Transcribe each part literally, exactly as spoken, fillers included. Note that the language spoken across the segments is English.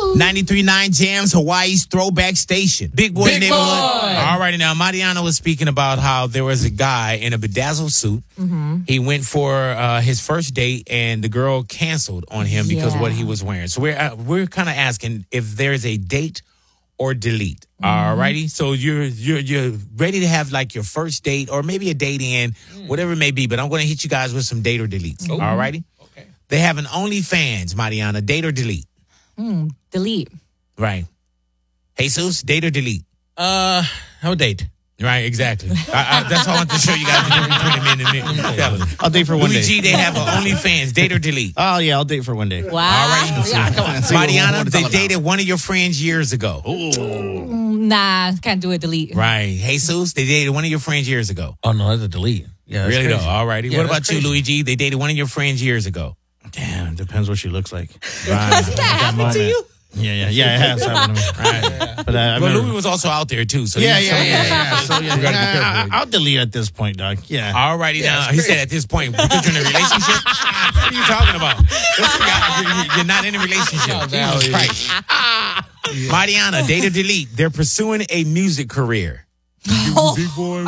ninety-three point nine Jams, Hawaii's throwback station. Big Boy Big Neighborhood. Boy. All right, now, Mariana was speaking about how there was a guy in a bedazzled suit. Mm-hmm. He went for uh, his first date, and the girl canceled on him because Yeah. what he was wearing. So we're, uh, we're kind of asking if there's a date or delete. Mm-hmm. All righty. So you're you're you're ready to have like your first date or maybe a date in, whatever it may be. But I'm going to hit you guys with some date or deletes. All righty. Okay. They have an OnlyFans, Mariana. Date or delete? Mm, delete. Right. Jesus, date or delete? Uh, how date? Right, exactly. I, I, that's why I wanted to show you guys the difference between men and men. fellas. I'll date for one Louis day. G, they have an OnlyFans. Date or delete? Oh, yeah, I'll date for one day. Wow. All right. Yeah. Come on, see Mariana, what it's they all about. dated one of your friends years ago. Nah, can't do it. Delete. Right. Jesus, they dated one of your friends years ago. Oh, no, that's a delete. Yeah, that's Really crazy. though. All righty. Yeah, what that's about you, crazy. Luigi? They dated one of your friends years ago. Damn, depends what she looks like. Hasn't that happened to moment. you? Yeah, yeah, yeah, it has happened to me. Right. But uh, I Well, remember- Louis was also out there too. So yeah, you- yeah, so- yeah, yeah. So, yeah, You gotta be yeah, careful. I, I'll delete at this point, dog. Yeah. All righty now. He said at this point, because you're in a relationship. What are you talking about? Listen, guys, you're, you're not in a relationship. Jesus Christ. Mariana, date or delete? They're pursuing a music career. Big boy,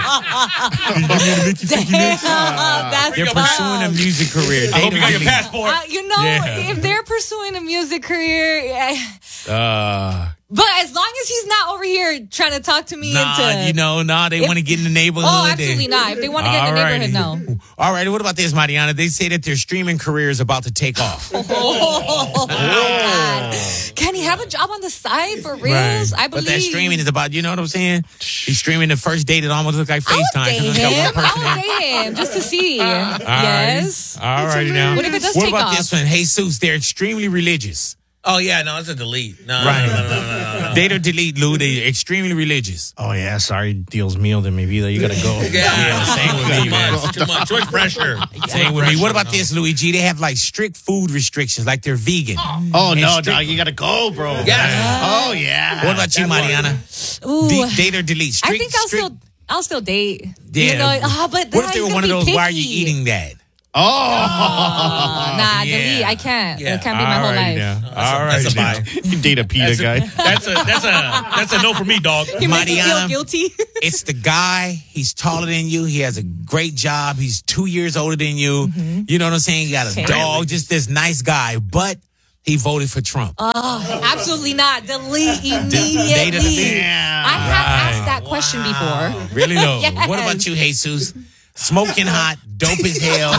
Damn, that's They're pursuing a music career. I Date hope or you got your delete? passport. Uh, you know, Yeah. if they're pursuing a music career, eh, Uh, but as long as he's not over here trying to talk to me nah, into, you know, nah, they If- want to get in the neighborhood. oh, They- absolutely not. If they want to get in the neighborhood, no. All right, what about this, Mariana? They say that their streaming career is about to take off. Oh, my God. Can he have a job on the side for reals? I believe. But that streaming is about, you know what I'm saying? He's streaming the first date. It almost looks like I would FaceTime. 'cause date it's got one him. person I in. would date him just to see. All right. Yes. All righty now. What if it does What take about off? this one? Jesus, they're extremely religious. Oh, yeah, no, it's a delete. No, Right. no, no, no, no, no. Date or delete, Lou. They're extremely religious. Oh, yeah, sorry, deal's meal to me, either. You got to go. Yeah, same with me, too man. much, too much, too much pressure. Same with me. What about this, Luigi? They have like strict food restrictions, like they're vegan. Oh, no, strict- dog, you got to go, bro. Yes. Oh, yeah. What about you, Mariana? Ooh. De- date or delete? Strict, I think I'll strict- still, I'll still date. Yeah. You know, ah, but what if they then were he's one of gonna be those? Why are you picky. eating that? Oh. Uh, nah, yeah. delete. I can't. Yeah. It can't be my whole Alrighty life. now. All right. That's a buy. You date a PETA That's guy. a, that's a that's a that's a no for me, dog. You make me feel Mariana. guilty. It's the guy. He's taller than you. He has a great job. He's two years older than you. You know what I'm saying? He got a Okay. dog. Just this nice guy. But he voted for Trump. Oh, absolutely not. Delete Date or immediately. delete? I have asked that question before. Really though? Yes. What about you, Jesus? Smoking hot, dope as hell.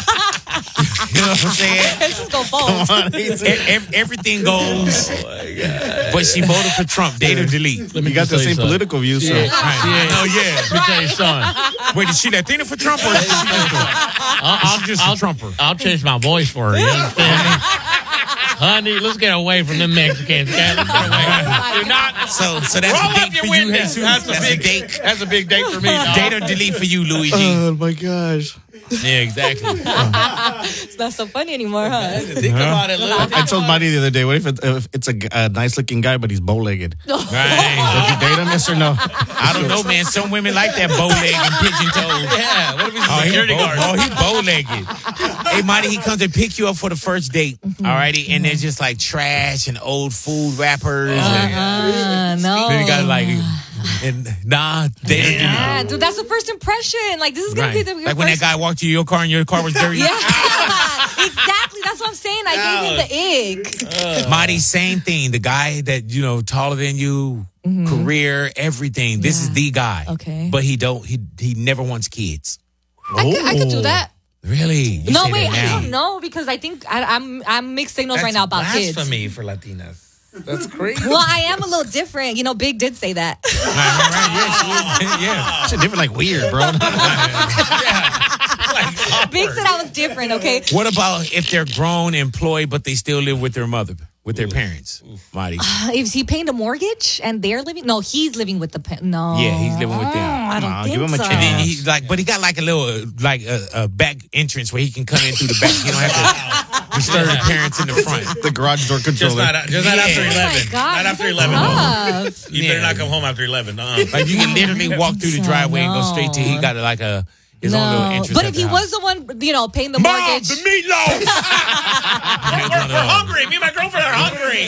You know what I'm saying? Let's just go bold. E- ev- everything goes. But she voted for Trump. Date or delete? You got the same political views, so. Right. Oh yeah. Let me tell you something. Wait, is she Latina for Trump or is she just a, I'll, she's just I'll, a Trumper? I'll change my voice for her. You understand me? Honey, let's get away from them Mexicans. Okay? Let's get away. Do not So, so that's roll a up date your for you, window. Jesus. That's, That's, a big a date. That's a big date for me. Dog. Date or delete for you, Luigi. Oh, my gosh. Yeah, exactly. It's not so funny anymore, huh? Think about it, Lou. I told Marty the other day, what if, it, if it's a, a nice looking guy, but he's bow legged? Would you Right. date him, yes or no? I don't know, man. Some women like that bow leg and pigeon toes. Yeah, what if he's a Oh, he security bow, guard? oh, he bow-legged. Hey, Marty, he comes and pick you up for the first date, all righty? And there's just like trash and old food wrappers. and Uh, no. then you got like, and nah, they didn't do Yeah, dude, that's the first impression. Like, this is going to Right. be the your Like when that first- guy walked to your car and your car was dirty. Yeah, exactly. That's what I'm saying. I gave him the egg. Marty, same thing. The guy that, you know, taller than you, career, everything. This is Yeah. the guy. Okay. But he don't, he he never wants kids. I could, I could do that. Really? You No, say wait, that I now. don't know because I think I, I'm I'm mixed signals That's right now about kids. blasphemy for Latinas. That's crazy. Well, I am a little different. You know, Big did say that. Right, right, right. Yeah, she- yeah. It's different, like weird, bro. Big said I was different. Okay. What about if they're grown, employed, but they still live with their mother, with their parents? Marty. Uh, Is he paying the mortgage and they're living? No, he's living with the pa- no. Yeah, he's living with them. I don't Nah, think give him a so. chance. And then he like, but he got like a little like a, a back entrance where he can come in through the back. You don't have to disturb the parents in the front. The garage door Just controller. not, just not Yeah. after Oh my eleven. God, not after these are eleven. No. tough. You Yeah. better not come home after eleven. Uh-uh. Like you can literally walk through the So, driveway and go no. straight to. He got like a. his own little No. interest. But at if the he house. was the one, you know, paying the Mom, mortgage. the meatloaf. we're, we're hungry. Me and my girlfriend are hungry.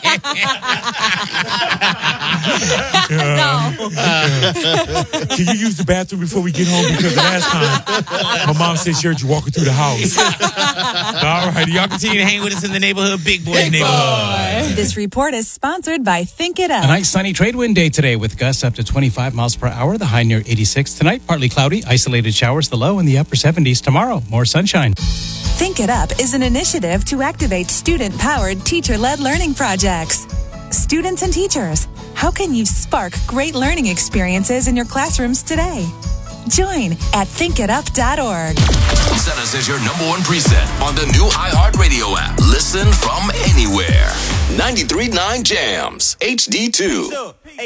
No. Can you use the bathroom before we get home? Because last time, my mom said she heard you walking through the house. All right, y'all continue to hang with us in the neighborhood, Big Boy neighborhood. This report is sponsored by Think It Up. A nice sunny trade wind day today with gusts up to twenty-five miles per hour, the high near eighty-six. Tonight, partly cloudy, isolated showers, the low in the upper seventies. Tomorrow, more sunshine. Think It Up is an initiative to activate student-powered, teacher-led learning projects. Students and teachers, how can you spark great learning experiences in your classrooms today? Join at think it up dot org. Set us as your number one preset on the new iHeartRadio app. Listen from anywhere. ninety-three point nine Jams, H D two.